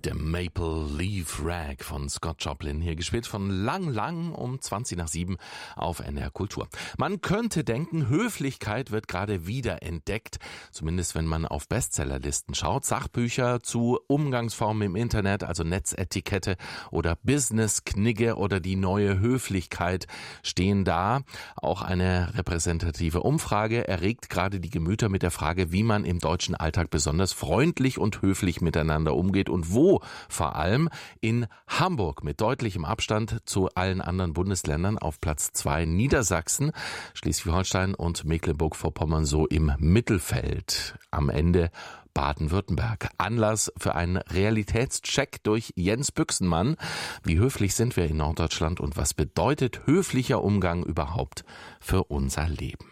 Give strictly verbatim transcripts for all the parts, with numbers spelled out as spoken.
Der Maple Leaf Rag von Scott Joplin, hier gespielt von Lang Lang um zwanzig nach sieben auf N R Kultur. Man könnte denken, Höflichkeit wird gerade wieder entdeckt, zumindest wenn man auf Bestsellerlisten schaut. Sachbücher zu Umgangsformen im Internet, also Netzetikette oder Business-Knigge oder die neue Höflichkeit stehen da. Auch eine repräsentative Umfrage erregt gerade die Gemüter mit der Frage, wie man im deutschen Alltag besonders freundlich und höflich miteinander umgeht und wo vor allem in Hamburg mit deutlichem Abstand zu allen anderen Bundesländern auf Platz zwei Niedersachsen, Schleswig-Holstein und Mecklenburg-Vorpommern so im Mittelfeld. Am Ende Baden-Württemberg. Anlass für einen Realitätscheck durch Jens Büchsenmann. Wie höflich sind wir in Norddeutschland und was bedeutet höflicher Umgang überhaupt für unser Leben?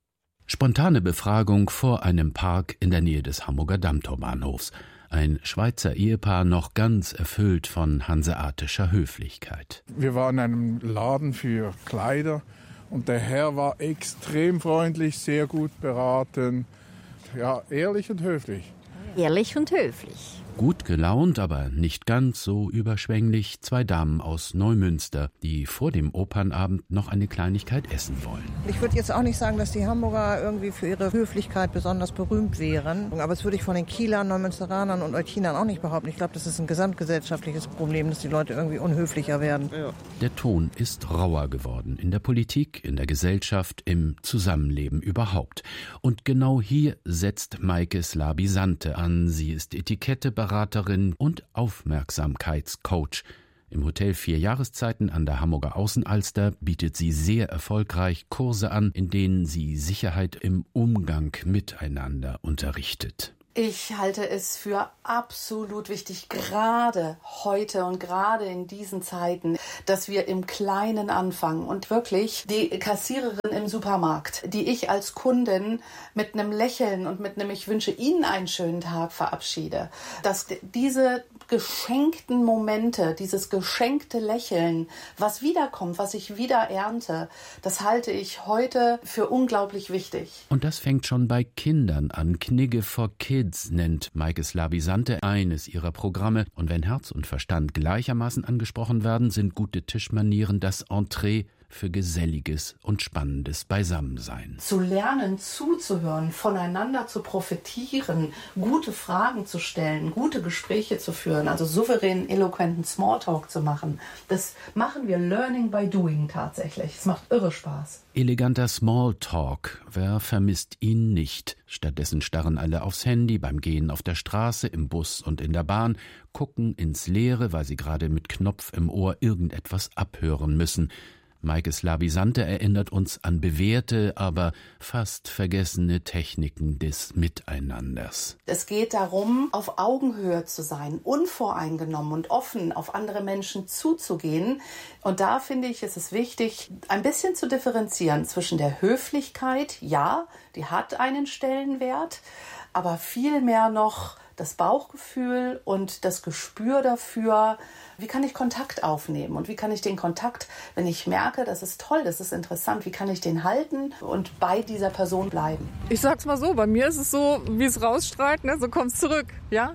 Spontane Befragung vor einem Park in der Nähe des Hamburger Dammtorbahnhofs. Ein Schweizer Ehepaar noch ganz erfüllt von hanseatischer Höflichkeit. Wir waren in einem Laden für Kleider und der Herr war extrem freundlich, sehr gut beraten, ja, ehrlich und höflich. Ehrlich und höflich. Gut gelaunt, aber nicht ganz so überschwänglich, zwei Damen aus Neumünster, die vor dem Opernabend noch eine Kleinigkeit essen wollen. Ich würde jetzt auch nicht sagen, dass die Hamburger irgendwie für ihre Höflichkeit besonders berühmt wären. Aber das würde ich von den Kielern, Neumünsteranern und Eutinern auch nicht behaupten. Ich glaube, das ist ein gesamtgesellschaftliches Problem, dass die Leute irgendwie unhöflicher werden. Ja. Der Ton ist rauer geworden. In der Politik, in der Gesellschaft, im Zusammenleben überhaupt. Und genau hier setzt Maike Slabisante an. Sie ist Etikette Beraterin und Aufmerksamkeitscoach. Im Hotel Vier Jahreszeiten an der Hamburger Außenalster bietet sie sehr erfolgreich Kurse an, in denen sie Sicherheit im Umgang miteinander unterrichtet. Ich halte es für absolut wichtig, gerade heute und gerade in diesen Zeiten, dass wir im Kleinen anfangen und wirklich die Kassiererin im Supermarkt, die ich als Kundin mit einem Lächeln und mit einem Ich wünsche Ihnen einen schönen Tag verabschiede, dass diese geschenkten Momente, dieses geschenkte Lächeln, was wiederkommt, was ich wieder ernte, das halte ich heute für unglaublich wichtig. Und das fängt schon bei Kindern an. Knigge for Kids nennt Maike Slabisante eines ihrer Programme. Und wenn Herz und Verstand gleichermaßen angesprochen werden, sind gute Tischmanieren das Entree für geselliges und spannendes Beisammensein. Zu lernen, zuzuhören, voneinander zu profitieren, gute Fragen zu stellen, gute Gespräche zu führen, also souveränen, eloquenten Smalltalk zu machen. Das machen wir Learning by Doing tatsächlich. Es macht irre Spaß. Eleganter Smalltalk, wer vermisst ihn nicht? Stattdessen starren alle aufs Handy, beim Gehen auf der Straße, im Bus und in der Bahn, gucken ins Leere, weil sie gerade mit Knopf im Ohr irgendetwas abhören müssen. Maike Slabisante erinnert uns an bewährte, aber fast vergessene Techniken des Miteinanders. Es geht darum, auf Augenhöhe zu sein, unvoreingenommen und offen auf andere Menschen zuzugehen. Und da finde ich, ist es wichtig, ein bisschen zu differenzieren zwischen der Höflichkeit, ja, die hat einen Stellenwert, aber vielmehr noch das Bauchgefühl und das Gespür dafür, wie kann ich Kontakt aufnehmen und wie kann ich den Kontakt, wenn ich merke, das ist toll, das ist interessant, wie kann ich den halten und bei dieser Person bleiben. Ich sag's mal so, bei mir ist es so, wie es rausstrahlt, ne, so kommt's zurück, ja?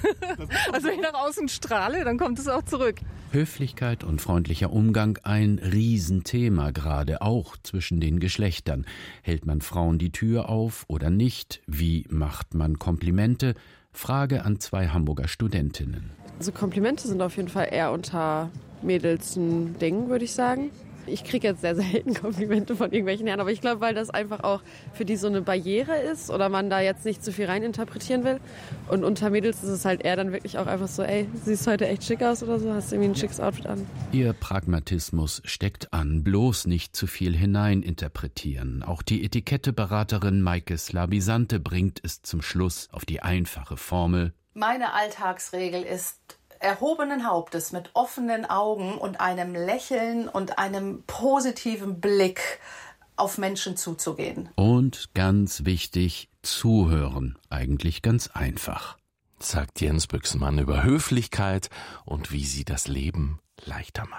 Also wenn ich nach außen strahle, dann kommt es auch zurück. Höflichkeit und freundlicher Umgang ein Riesenthema, gerade auch zwischen den Geschlechtern. Hält man Frauen die Tür auf oder nicht? Wie macht man Komplimente? Frage an zwei Hamburger Studentinnen. Also Komplimente sind auf jeden Fall eher unter Mädels ein Ding, würde ich sagen. Ich kriege jetzt sehr selten Komplimente von irgendwelchen Herren, aber ich glaube, weil das einfach auch für die so eine Barriere ist oder man da jetzt nicht zu viel reininterpretieren will. Und unter Mädels ist es halt eher dann wirklich auch einfach so, ey, siehst heute echt schick aus oder so, hast irgendwie ein schickes Outfit an. Ihr Pragmatismus steckt an, bloß nicht zu viel hineininterpretieren. Auch die Etiketteberaterin Maike Slabisante bringt es zum Schluss auf die einfache Formel. Meine Alltagsregel ist, erhobenen Hauptes mit offenen Augen und einem Lächeln und einem positiven Blick auf Menschen zuzugehen. Und ganz wichtig, zuhören. Eigentlich ganz einfach. Sagt Jens Büchsenmann über Höflichkeit und wie sie das Leben leichter macht.